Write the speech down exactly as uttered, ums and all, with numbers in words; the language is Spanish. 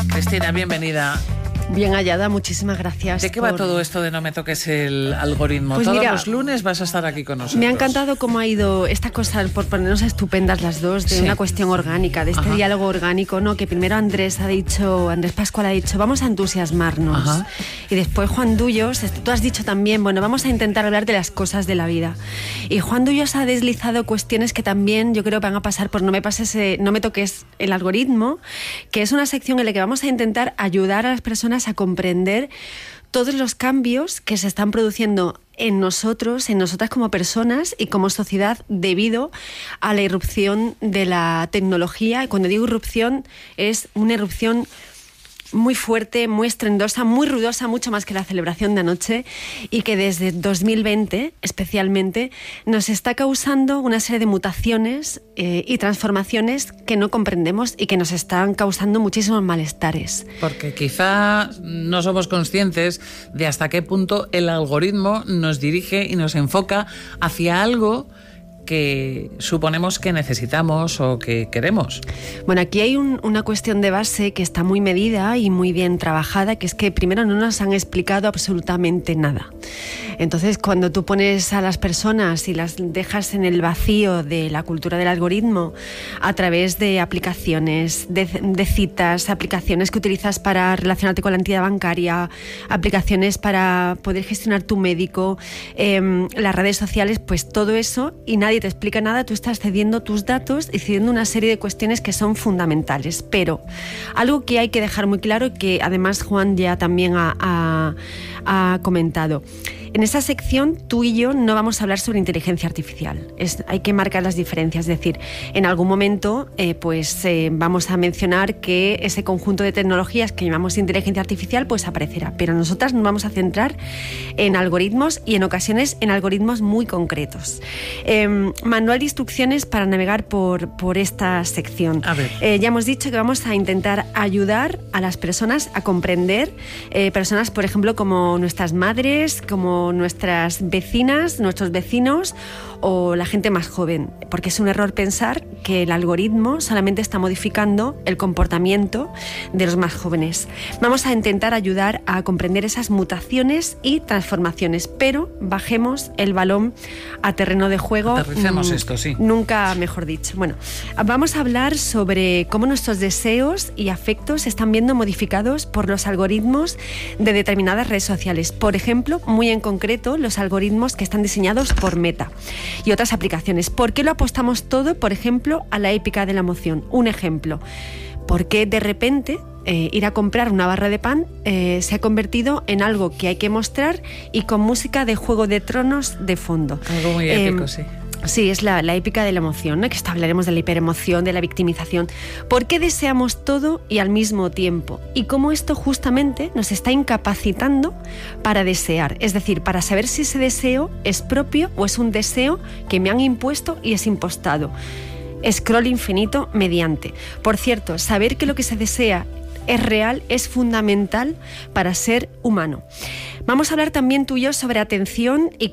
Cristina, bienvenida. Bien hallada, muchísimas gracias. ¿De qué por... va todo esto de No me toques el algoritmo? Pues Todos mira, los lunes vas a estar aquí con nosotros. Me ha encantado cómo ha ido esta cosa, por ponernos estupendas las dos, de Sí. una cuestión orgánica, de este Ajá. diálogo orgánico, ¿no? Que primero Andrés ha dicho, Andrés Pascual ha dicho, vamos a entusiasmarnos. Ajá. Y después Juan Dullos, tú has dicho también, bueno, vamos a intentar hablar de las cosas de la vida. Y Juan Dullos ha deslizado cuestiones que también yo creo van a pasar por No me pases, eh, no me toques el algoritmo, que es una sección en la que vamos a intentar ayudar a las personas a comprender todos los cambios que se están produciendo en nosotros, en nosotras como personas y como sociedad debido a la irrupción de la tecnología. Y cuando digo irrupción, es una irrupción muy fuerte, muy estrendosa, muy ruidosa, mucho más que la celebración de anoche, y que desde dos mil veinte especialmente nos está causando una serie de mutaciones eh, y transformaciones que no comprendemos y que nos están causando muchísimos malestares. Porque quizá no somos conscientes de hasta qué punto el algoritmo nos dirige y nos enfoca hacia algo que suponemos que necesitamos o que queremos. Bueno, aquí hay un, una cuestión de base que está muy medida y muy bien trabajada, que es que primero no nos han explicado absolutamente nada. Entonces, cuando tú pones a las personas y las dejas en el vacío de la cultura del algoritmo a través de aplicaciones, de, de citas, aplicaciones que utilizas para relacionarte con la entidad bancaria, aplicaciones para poder gestionar tu médico, eh, las redes sociales, pues todo eso, y nadie te explica nada, tú estás cediendo tus datos y cediendo una serie de cuestiones que son fundamentales. Pero algo que hay que dejar muy claro y que además Juan ya también ha, ha, ha comentado. En esa sección tú y yo no vamos a hablar sobre inteligencia artificial. Es, hay que marcar las diferencias. Es decir, en algún momento eh, pues, eh, vamos a mencionar que ese conjunto de tecnologías que llamamos inteligencia artificial pues aparecerá. Pero nosotras nos vamos a centrar en algoritmos y en ocasiones en algoritmos muy concretos. Eh, manual de instrucciones para navegar por, por esta sección. A ver. Eh, ya hemos dicho que vamos a intentar ayudar a las personas a comprender, eh, personas, por ejemplo, como nuestras madres, como nuestras vecinas, nuestros vecinos o la gente más joven, porque es un error pensar que el algoritmo solamente está modificando el comportamiento de los más jóvenes. Vamos a intentar ayudar a comprender esas mutaciones y transformaciones, pero bajemos el balón a terreno de juego. Aterricemos esto, sí. Nunca mejor dicho. Bueno, vamos a hablar sobre cómo nuestros deseos y afectos se están viendo modificados por los algoritmos de determinadas redes sociales. Por ejemplo, muy en concreto, los algoritmos que están diseñados por Meta y otras aplicaciones. ¿Por qué lo apostamos todo, por ejemplo, a la épica de la emoción? Un ejemplo. ¿Por qué de repente eh, ir a comprar una barra de pan eh, se ha convertido en algo que hay que mostrar y con música de Juego de Tronos de fondo? Algo muy épico, eh, sí. Sí, es la, la épica de la emoción, ¿no? Que esto hablaremos de la hiperemoción, de la victimización. ¿Por qué deseamos todo y al mismo tiempo? Y cómo esto justamente nos está incapacitando para desear. Es decir, para saber si ese deseo es propio o es un deseo que me han impuesto y es impostado. Scroll infinito mediante. Por cierto, saber que lo que se desea es real es fundamental para ser humano. Vamos a hablar también tú y yo sobre atención y